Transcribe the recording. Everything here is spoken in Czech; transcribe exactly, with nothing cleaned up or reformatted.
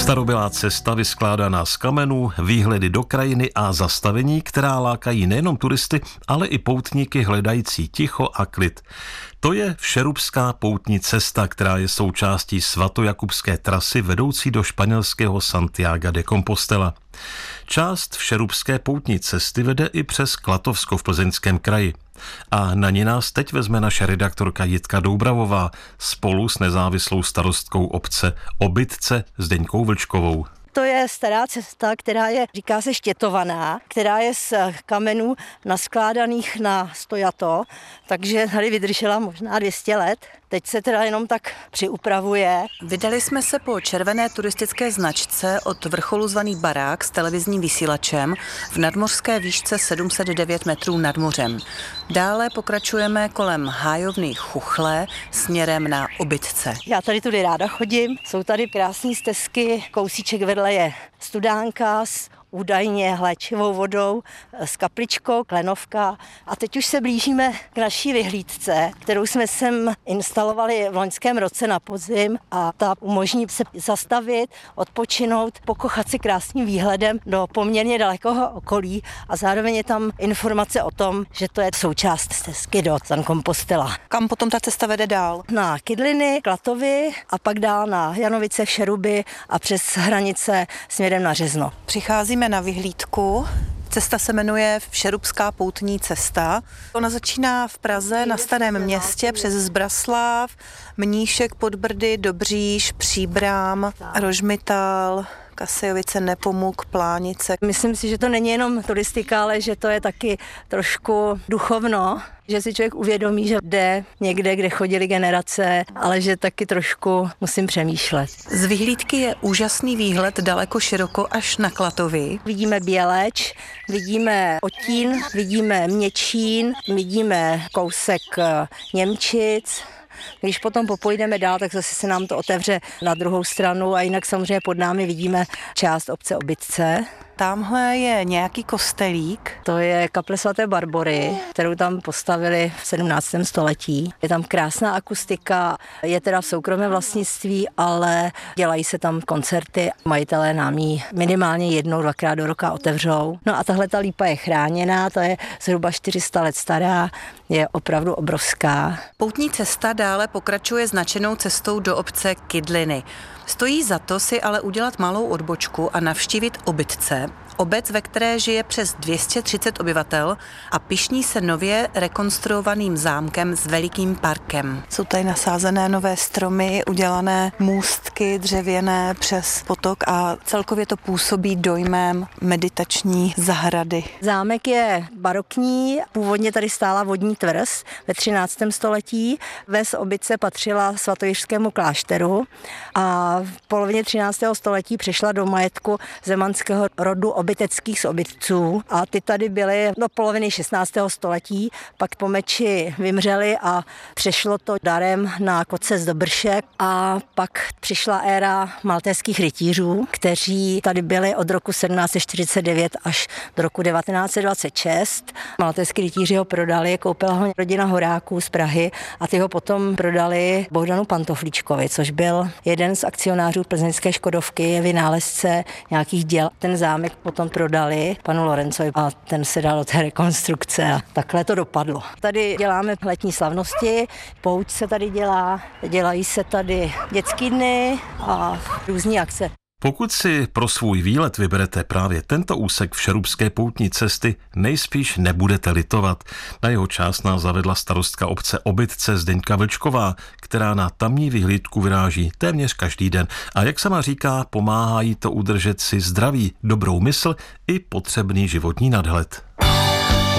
Starobylá cesta vyskládaná z kamenů, výhledy do krajiny a zastavení, která lákají nejenom turisty, ale i poutníky hledající ticho a klid. To je Všerupská poutní cesta, která je součástí svatojakubské trasy vedoucí do španělského Santiaga de Compostela. Část Všerupské poutní cesty vede i přes Klatovsko v Plzeňském kraji. A na ní nás teď vezme naše redaktorka Jitka Doubravová spolu s nezávislou starostkou obce Obytce Zdeňkou Vlčkovou. To je stará cesta, která je, říká se, štětovaná, která je z kamenů naskládaných na stojato, takže tady vydržela možná dvě stě let. Teď se teda jenom tak přiupravuje. Vydali jsme se po červené turistické značce od vrcholu zvaný Barák s televizním vysílačem v nadmořské výšce sedm set devět metrů nad mořem. Dále pokračujeme kolem hájovny Chuchle směrem na Obytce. Já tady tudy ráda chodím, jsou tady krásné stezky, kousíček vedle je studánka s údajně hléčivou vodou, s kapličkou, klenovka. A teď už se blížíme k naší vyhlídce, kterou jsme sem instalovali v loňském roce na podzim a ta umožní se zastavit, odpočinout, pokochat si krásným výhledem do poměrně dalekého okolí a zároveň je tam informace o tom, že to je součást stezky do San Compostela. Kam potom ta cesta vede dál? Na Kydliny, Klatovy a pak dál na Janovice, Všeruby a přes hranice směrem na Řezno. Přicházíme na vyhlídku. Cesta se jmenuje Všerupská poutní cesta. Ona začíná v Praze na Starém Městě přes Zbraslav, Mníšek, Podbrdy, Dobříš, Příbram, Rožmitál, Kasejovice, Nepomuk, Plánice. Myslím si, že to není jenom turistika, ale že to je taky trošku duchovno, že si člověk uvědomí, že jde někde, kde chodili generace, ale že taky trošku musím přemýšlet. Z vyhlídky je úžasný výhled daleko široko až na Klatovy. Vidíme Běleč, vidíme Otín, vidíme Měčín, vidíme kousek Němčic. Když potom popojdeme dál, tak zase se nám to otevře na druhou stranu a jinak samozřejmě pod námi vidíme část obce Obytce. Tamhle je nějaký kostelík. To je kaple svaté Barbory, kterou tam postavili v sedmnáctém století. Je tam krásná akustika, je teda v soukromém vlastnictví, ale dělají se tam koncerty. Majitelé nám ji minimálně jednou, dvakrát do roka otevřou. No a tahle ta lípa je chráněná, ta je zhruba čtyři sta let stará, je opravdu obrovská. Poutní cesta dále pokračuje značenou cestou do obce Kydliny. Stojí za to si ale udělat malou odbočku a navštívit Obytce, obec, ve které žije přes dvě stě třicet obyvatel a pyšní se nově rekonstruovaným zámkem s velikým parkem. Jsou tady nasázené nové stromy, udělané můstky dřevěné přes potok a celkově to působí dojmem meditační zahrady. Zámek je barokní, původně tady stála vodní tvrz ve třináctém století. Ves Obytce patřila svatojišskému klášteru a v polovině třináctého století přešla do majetku zemanského rodu obyteckých z Obytců a ty tady byly do poloviny šestnáctého století, pak po meči vymřeli a přešlo to darem na Kotce z Dobršek a pak přišla éra maltéských rytířů, kteří tady byli od roku sedmnáct set čtyřicet devět až do roku devatenáct set dvacet šest. Maltéský rytíři ho prodali, koupila ho rodina Horáků z Prahy a ty ho potom prodali Bohdanu Pantoflíčkovi, což byl jeden z akcionářů plzeňské Škodovky, je vynálezce nějakých děl. Ten zámek potom prodali panu Lorencovi a ten se dal do té rekonstrukce a takhle to dopadlo. Tady děláme letní slavnosti, pouť se tady dělá, dělají se tady dětský dny a různý akce. Pokud si pro svůj výlet vyberete právě tento úsek Všerupské poutní cesty, nejspíš nebudete litovat. Na jeho část nás zavedla starostka obce Obytce Zdeňka Vlčková, která na tamní vyhlídku vyráží téměř každý den. A jak sama říká, pomáhá jí to udržet si zdraví, dobrou mysl i potřebný životní nadhled.